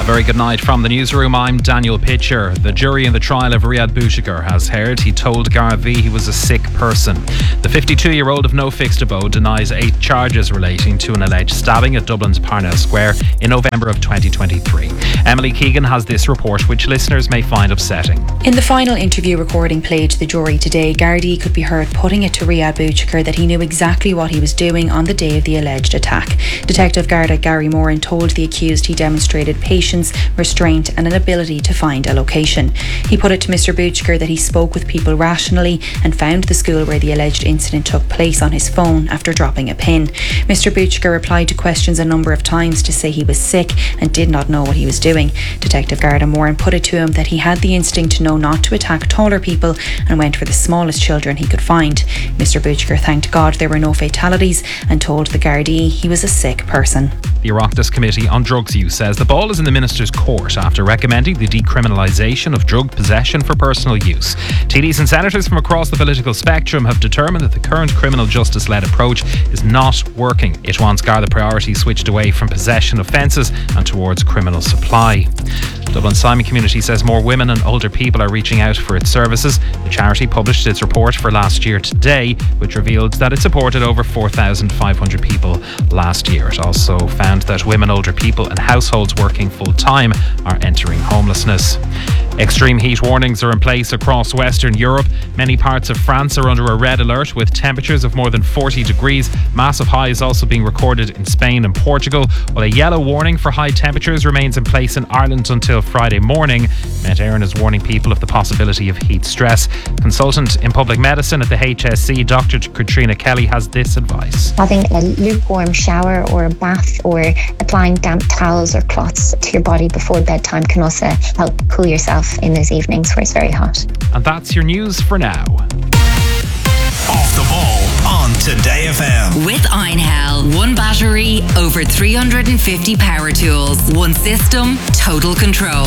A very good night from the newsroom. I'm Daniel Pitcher. The jury in the trial of Riyad Bouchikar has heard he told Gardaí he was a sick person. The 52-year-old of no fixed abode denies 8 charges relating to an alleged stabbing at Dublin's Parnell Square in November of 2023. Emily Keegan has this report, which listeners may find upsetting. In the final interview recording played to the jury today, Gardaí could be heard putting it to Riyad Bouchikar that he knew exactly what he was doing on the day of the alleged attack. Detective Garda Gary Moran told the accused he demonstrated patience, restraint and an ability to find a location. He put it to Mr Bouchikar that he spoke with people rationally and found the school where the alleged incident took place on his phone after dropping a pin. Mr Bouchikar replied to questions a number of times to say he was sick and did not know what he was doing. Detective Garda Moran put it to him that he had the instinct to know not to attack taller people and went for the smallest children he could find. Mr Bouchikar thanked God there were no fatalities and told the Gardaí he was a sick person. The Oireachtas Committee on Drugs Use says the ball is in the Minister's court after recommending the decriminalisation of drug possession for personal use. TDs and senators from across the political spectrum have determined that the current criminal justice-led approach is not working. It wants Garda priorities switched away from possession offences and towards criminal supply. Dublin Simon Community says more women and older people are reaching out for its services. The charity published its report for last year today, which revealed that it supported over 4,500 people last year. It also found that women, older people and households working full-time are entering homelessness. Extreme heat warnings are in place across Western Europe. Many parts of France are under a red alert with temperatures of more than 40 degrees. Massive highs also being recorded in Spain and Portugal, while a yellow warning for high temperatures remains in place in Ireland until Friday morning. Met Éireann is warning people of the possibility of heat stress. Consultant in public medicine at the HSC, Dr. Katrina Kelly, has this advice. Having a lukewarm shower or a bath or applying damp towels or cloths to your body before bedtime can also help cool yourself in those evenings where it's very hot. And that's your news for now. Off the ball on Today FM. With Einhell. One battery, over 350 power tools. One system, total control.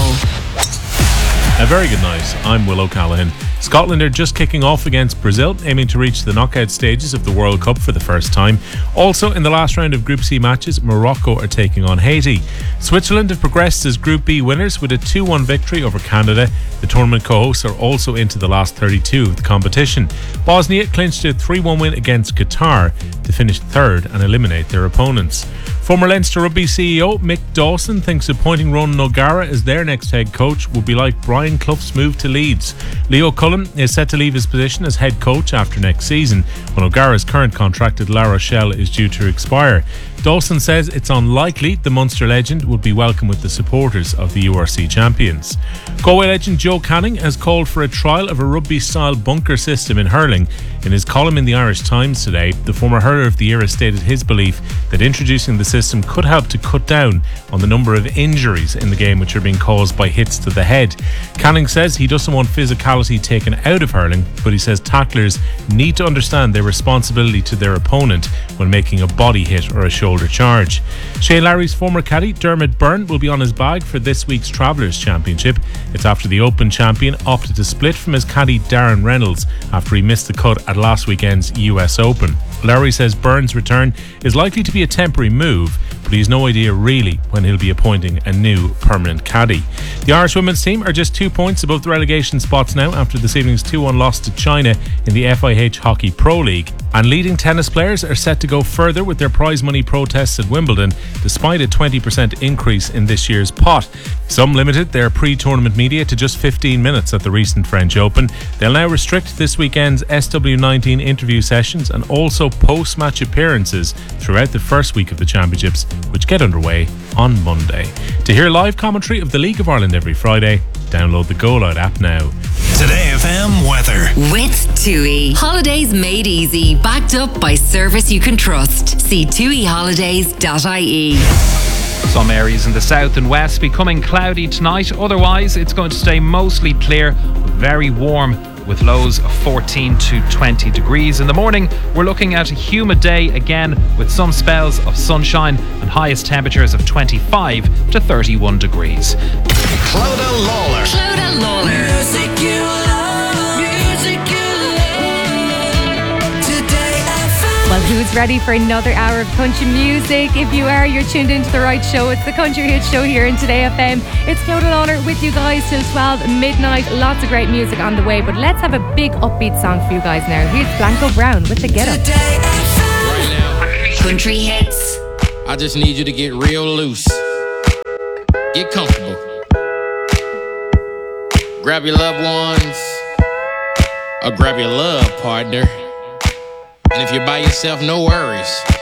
A very good night. I'm Will O'Callaghan. Scotland are just kicking off against Brazil, aiming to reach the knockout stages of the World Cup for the first time. Also, in the last round of Group C matches, Morocco are taking on Haiti. Switzerland have progressed as Group B winners with a 2-1 victory over Canada. The tournament co-hosts are also into the last 32 of the competition. Bosnia clinched a 3-1 win against Qatar to finish third and eliminate their opponents. Former Leinster Rugby CEO Mick Dawson thinks appointing Ronan O'Gara as their next head coach will be like Brian Clough's move to Leeds. Leo Cullen is set to leave his position as head coach after next season, when O'Gara's current contract at La Rochelle is due to expire. Dawson says it's unlikely the Munster legend would be welcome with the supporters of the URC champions. Galway legend Joe Canning has called for a trial of a rugby-style bunker system in hurling. In his column in the Irish Times today, the former hurler of the era stated his belief that introducing the system could help to cut down on the number of injuries in the game which are being caused by hits to the head. Canning says he doesn't want physicality taken out of hurling, but he says tacklers need to understand their responsibility to their opponent when making a body hit or a shoulder charge. Shane Larry's former caddy Dermot Byrne will be on his bag for this week's Travellers Championship. It's after the Open champion opted to split from his caddy Darren Reynolds after he missed the cut at last weekend's US Open. Larry says Byrne's return is likely to be a temporary move, but he has no idea really when he'll be appointing a new permanent caddy. The Irish women's team are just 2 points above the relegation spots now after this evening's 2-1 loss to China in the FIH Hockey Pro League. And leading tennis players are set to go further with their prize money protests at Wimbledon, despite a 20% increase in this year's pot. Some limited their pre-tournament media to just 15 minutes at the recent French Open. They'll now restrict this weekend's SW19 interview sessions and also post-match appearances throughout the first week of the championships, which get underway on Monday. To hear live commentary of the League of Ireland every Friday, download the Go Loud app now. Today FM weather. With TUI. Holidays made easy. Backed up by service you can trust. See tuiholidays.ie. Some areas in the south and west becoming cloudy tonight. Otherwise, it's going to stay mostly clear, very warm, with lows of 14 to 20 degrees. In the morning, we're looking at a humid day again with some spells of sunshine and highest temperatures of 25 to 31 degrees. Clodagh Lawler. Clodagh Lawler. Music you love. Music you love. Today FM. Well, Who's ready for another hour of country music? If you are, you're tuned into the right show. It's the Country Hit Show here in Today FM. It's Clodagh Lawler with you guys till 12 midnight. Lots of great music on the way, but let's have a big upbeat song for you guys now. Here's Blanco Brown with The Get Up. Right now, Country hits. I just need you to get real loose. Get comfortable. Grab your loved ones, or grab your love partner. And if you're by yourself, no worries.